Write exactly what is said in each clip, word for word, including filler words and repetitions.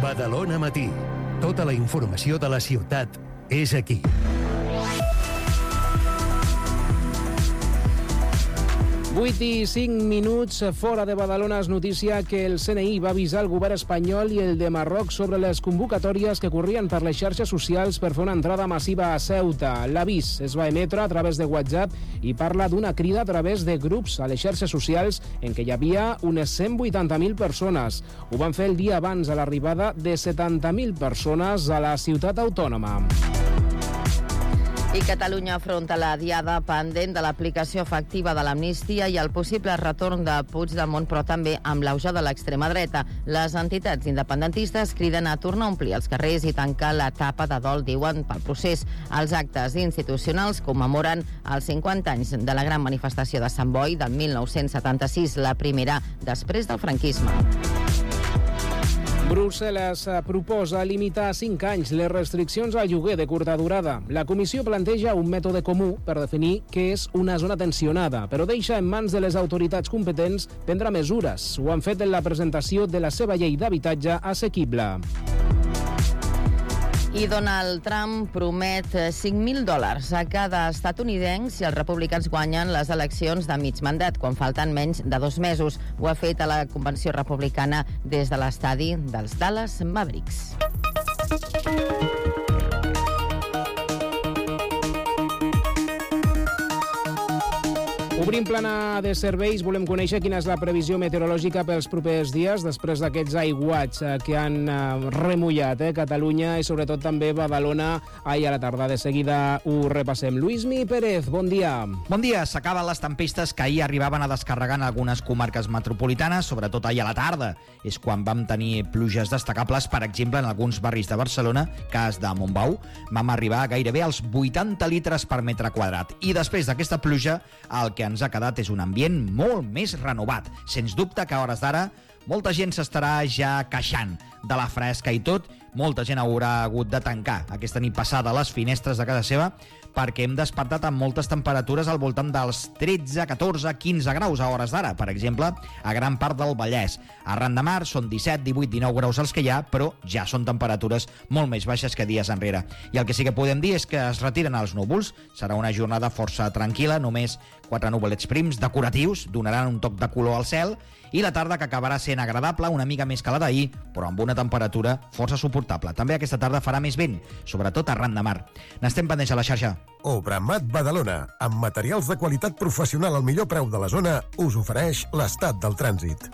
Badalona Matí. Tota la informació de la ciutat és aquí. vuit i cinc minuts, fora de Badalona es notícia que el C N I va avisar el govern espanyol i el de Marroc sobre les convocatòries que corrien per les xarxes socials per fer una entrada massiva a Ceuta. L'avís es va emetre a través de WhatsApp i parla d'una crida a través de grups a les xarxes socials en què hi havia unes cent vuitanta mil persones. Ho van fer el dia abans a l'arribada de setanta mil persones a la ciutat autònoma. I Catalunya afronta la diada pendent de l'aplicació efectiva de l'amnistia i el possible retorn de Puigdemont, però també amb l'auge de l'extrema dreta. Les entitats independentistes criden a tornar a omplir els carrers i tancar l'etapa de dol, diuen, pel procés. Els actes institucionals commemoren els cinquanta anys de la gran manifestació de Sant Boi del mil nou-cents setanta-sis, la primera després del franquisme. Brussel·les proposa limitar a cinc anys les restriccions al lloguer de curta durada. La comissió planteja un mètode comú per definir què és una zona tensionada, però deixa en mans de les autoritats competents prendre mesures. Ho han fet en la presentació de la seva llei d'habitatge assequible. I Donald Trump promet cinc mil dòlars a cada estatunidenc si els republicans guanyen les eleccions de mig mandat, quan falten menys de dos mesos. Ho ha fet a la convenció republicana des de l'estadi dels Dallas Mavericks. Obrim plana de serveis, volem conèixer quina és la previsió meteorològica pels propers dies després d'aquests aiguats que han remullat eh, Catalunya i sobretot també Badalona ahir a la tarda. De seguida ho repassem. Luismi Pérez, bon dia. Bon dia. S'acaben les tempestes que ahir arribaven a descarregar en algunes comarques metropolitanes, sobretot ahir a la tarda. És quan vam tenir pluges destacables, per exemple, en alguns barris de Barcelona, cas de Montbau, vam arribar gairebé als vuitanta litres per metre quadrat. I després d'aquesta pluja, el que ens ha quedat és un ambient molt més renovat. Sens dubte que a hores d'ara molta gent s'estarà ja queixant de la fresca i tot. Molta gent haurà hagut de tancar aquesta nit passada les finestres de casa seva perquè hem despertat amb moltes temperatures al voltant dels tretze, catorze, quinze graus a hores d'ara, per exemple, a gran part del Vallès. Arran de mar són disset, divuit, dinou graus els que hi ha, però ja són temperatures molt més baixes que dies enrere. I el que sí que podem dir és que es retiren els núvols. Serà una jornada força tranquil·la, només quatre nuvolets prims decoratius donaran un toc de color al cel, i la tarda que acabarà sent agradable, una mica més que la d'ahir, però amb una temperatura força suportable. També aquesta tarda farà més vent, sobretot arran de mar. N'estem pendents a la xarxa. Obramat Badalona, amb materials de qualitat professional al millor preu de la zona, us ofereix l'estat del trànsit.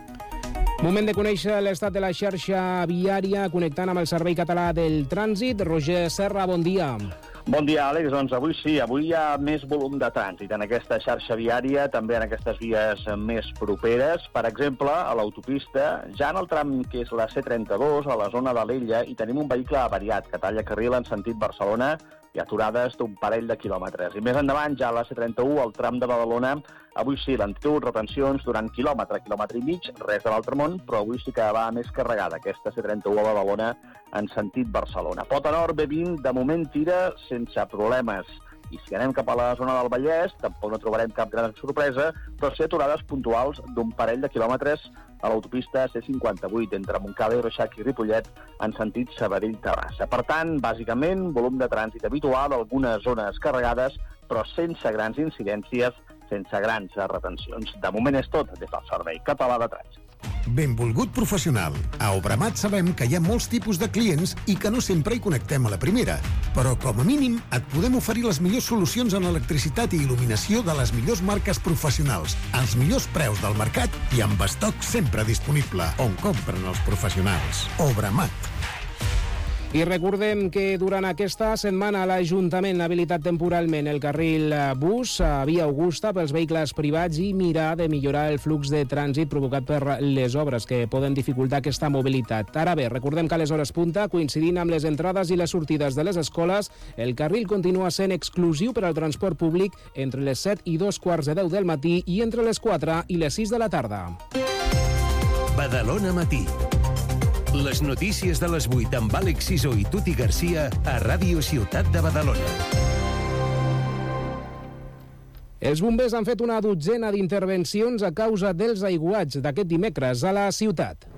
Moment de conèixer l'estat de la xarxa viària connectant amb el Servei Català del Trànsit. Roger Serra, bon dia. Bon dia, Àlex. Doncs avui sí, avui hi ha més volum de trànsit en aquesta xarxa viària, també en aquestes vies més properes. Per exemple, a l'autopista, ja en el tram que és la C trenta-dos, a la zona de l'Ella, hi tenim un vehicle avariat que talla carril en sentit Barcelona i aturades d'un parell de quilòmetres. I més endavant, ja a la C trenta-u, al tram de Badalona, avui sí, lentitud, retencions durant quilòmetre, quilòmetre i mig, res de l'altre món, però avui sí que va més carregada aquesta C trenta-u a Badalona en sentit Barcelona. Pota Nord B vint, de moment tira sense problemes. I si anem cap a la zona del Vallès, tampoc no trobarem cap gran sorpresa, però sí aturades puntuals d'un parell de quilòmetres a l'autopista C cinquanta-vuit entre Montcada i Reixac i Ripollet en sentit Sabadell-Terrassa. Per tant, bàsicament, volum de trànsit habitual, algunes zones carregades, però sense grans incidències, sense grans retencions. De moment és tot des del Servei Català de Trànsit. Benvolgut professional. A Obramat sabem que hi ha molts tipus de clients i que no sempre hi connectem a la primera, però com a mínim et podem oferir les millors solucions en electricitat i il·luminació de les millors marques professionals, als millors preus del mercat i amb estoc sempre disponible, on compren els professionals. Obramat. I recordem que durant aquesta setmana l'Ajuntament ha habilitat temporalment el carril bus a Via Augusta pels vehicles privats i mirar de millorar el flux de trànsit provocat per les obres que poden dificultar aquesta mobilitat. Ara bé, recordem que a les hores punta, coincidint amb les entrades i les sortides de les escoles, el carril continua sent exclusiu per al transport públic entre les set i dos quarts de deu del matí i entre les quatre i les sis de la tarda. Badalona Matí. Les notícies de les vuit amb Àlex Sisó i Tuti Garcia a Ràdio Ciutat de Badalona. Els bombers han fet una dotzena d'intervencions a causa dels aiguats d'aquest dimecres a la ciutat.